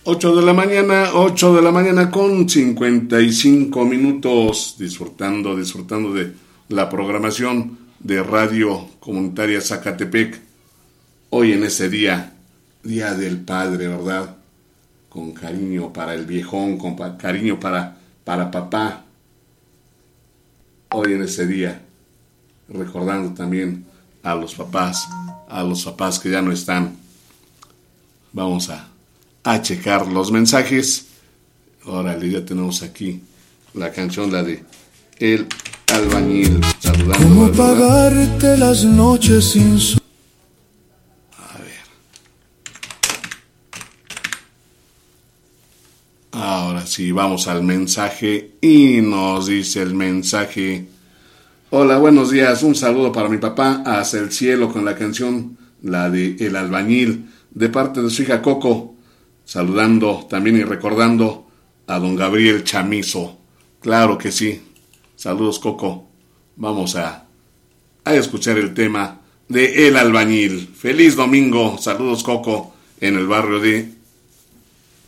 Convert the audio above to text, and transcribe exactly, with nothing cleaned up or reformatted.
ocho de la mañana, ocho de la mañana con cincuenta y cinco minutos, disfrutando, disfrutando de la programación de Radio Comunitaria Zacatepec. Hoy en ese día, Día del Padre, ¿verdad? Con cariño para el viejón, con pa- cariño para, para papá. Hoy en ese día, recordando también a los papás, a los papás que ya no están. Vamos a, a checar los mensajes. Órale, ya tenemos aquí la canción, la de El Albañil. Saludando. ¿Cómo pagarte las noches sin su... A ver. Ahora sí, vamos al mensaje y nos dice el mensaje: hola, buenos días, un saludo para mi papá hacia el cielo con la canción, la de El Albañil, de parte de su hija Coco, saludando también y recordando a don Gabriel Chamizo. Claro que sí, saludos Coco. Vamos a, a escuchar el tema de El Albañil. Feliz domingo, saludos Coco, en el barrio de